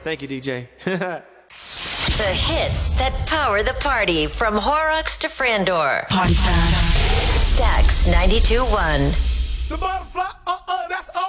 Thank you, DJ. The hits that power the party from Horrocks to Frandor. Party time. Stax 92.1. The butterfly, that's